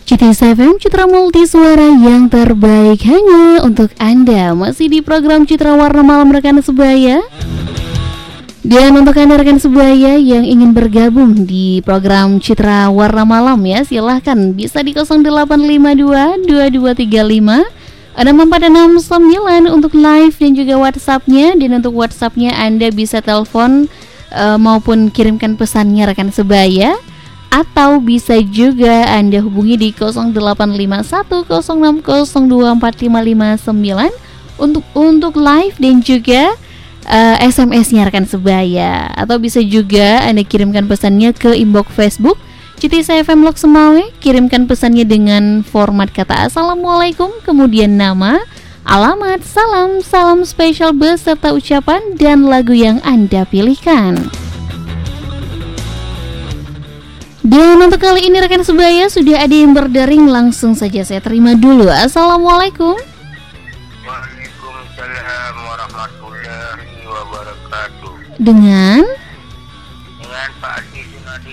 CTS FM, Citra Multi Suara yang terbaik hanya untuk Anda. Masih di program Citra Warna Malam rekan sebaya. Dan untuk Anda rekan sebaya yang ingin bergabung di program Citra Warna Malam ya, silahkan bisa di 0852 2235 6469 untuk live dan juga WhatsApp-nya. Dan untuk WhatsApp-nya Anda bisa telepon maupun kirimkan pesannya rekan sebaya, atau bisa juga Anda hubungi di 085106024559 untuk live dan juga SMS-nya rekan sebaya. Atau bisa juga Anda kirimkan pesannya ke inbox Facebook CTS FM Lok Semawe. Kirimkan pesannya dengan format kata Assalamualaikum, kemudian nama, alamat, salam spesial beserta ucapan dan lagu yang Anda pilihkan. Dan untuk kali ini rekan sebaya sudah ada yang berdaring, langsung saja saya terima dulu. Assalamualaikum. Waalaikumsalam warahmatullahi wabarakatuh. Dengan Pak Adi Sunadi.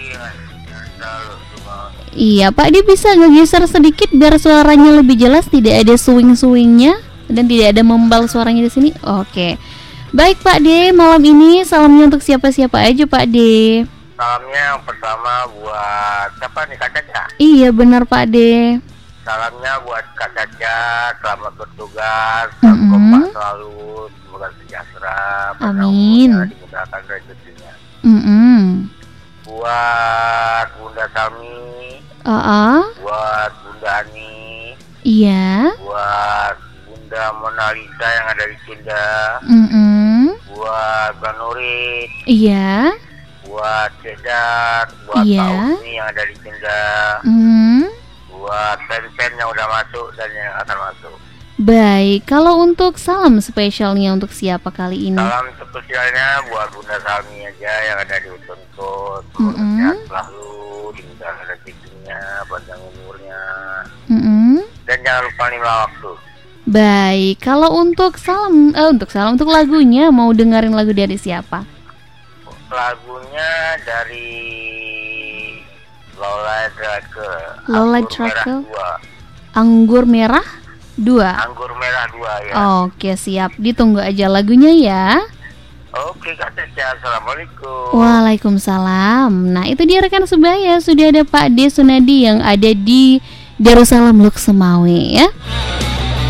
Iya Pak Adi, bisa ngegeser sedikit biar suaranya lebih jelas, tidak ada swing-swingnya dan tidak ada membal suaranya di sini. Oke. Baik Pak D, malam ini salamnya untuk siapa-siapa aja Pak D? Salamnya yang pertama buat siapa nih, Kak Caca? Iya benar Pak D. Salamnya buat Kak Caca, selamat bertugas, kompak selalu, semoga sejahtera, amin, dimudahkan rezekinya. Buat Bunda Sami, buat Bunda Ani, iya, buat Bunda Mona Lisa yang ada di Cinda, buat Bang Nurit, iya, buat Cedat, buat Pak Umi yang ada di Cinda, buat pen-pen yang udah masuk dan yang akan masuk. Baik, kalau untuk salam spesialnya untuk siapa kali ini? Salam spesialnya buat Bunda Sami aja yang ada di Utunkut. Sehat selalu, dimudahkan rezekinya, panjang umurnya, dan jangan lupa 5 waktu. Baik, kalau untuk untuk lagunya mau dengerin lagu dari siapa? Lagunya dari Lola Drake. Lola Drake. Anggur Merah 2. Anggur Merah 2 ya. Oke, siap. Ditunggu aja lagunya ya. Oke Kak Caca, Assalamualaikum. Waalaikumsalam. Nah itu dia rekan sebaya, sudah ada Pak D Sunadi yang ada di Darussalam Lok Semawe ya.